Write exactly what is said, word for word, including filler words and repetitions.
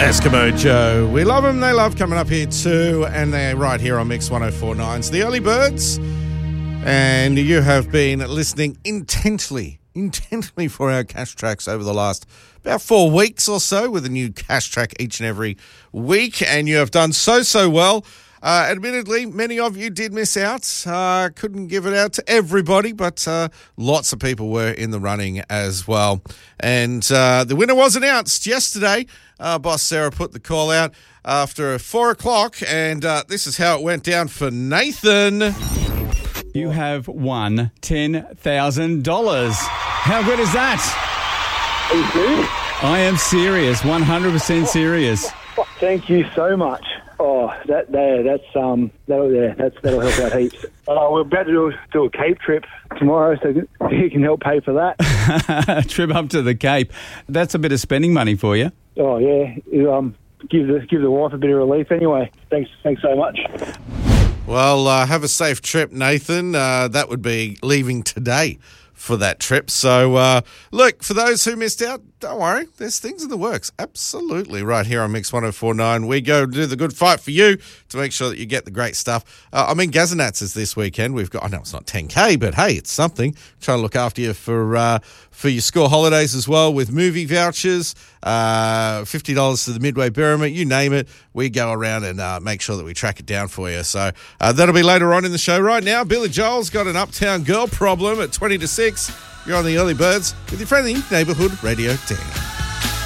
Eskimo Joe. We love them. They love coming up here too. And they're right here on Mix one oh four point nine. It's the Early Birds. And you have been listening intently, intently for our cash tracks over the last about four weeks or so with a new cash track each and every week. And you have done so, so well. Uh, admittedly, many of you did miss out. Uh, couldn't give it out to everybody, but uh, lots of people were in the running as well. And uh, the winner was announced yesterday. Uh, Boss Sarah put the call out after four o'clock, and uh, this is how it went down for Nathan. You have won ten thousand dollars. How good is that? Are you serious? I am serious, one hundred percent serious. Thank you so much. Oh, that there, that's um, that'll yeah, that's that'll help out heaps. Uh, we're about to do, do a Cape trip tomorrow, so you can help pay for that. Trip up to the Cape. That's a bit of spending money for you. Oh yeah, you, um, give the give the wife a bit of relief anyway. Thanks, thanks so much. Well, uh, have a safe trip, Nathan. Uh, that would be leaving today for that trip. So, uh, look, for those who missed out, don't worry. There's things in the works. Absolutely. Right here on Mix one oh four point nine. We go do the good fight for you to make sure that you get the great stuff. Uh, I mean, Gazanats is this weekend. We've got, I know it's not ten K, but hey, it's something. Trying to look after you for uh, for your school holidays as well with movie vouchers, uh, fifty dollars to the Midway Berrima, you name it. We go around and uh, make sure that we track it down for you. So uh, that'll be later on in the show. Right now, Billy Joel's got an Uptown Girl problem at twenty to six. You're on the Early Birds with your friendly neighbourhood radio team.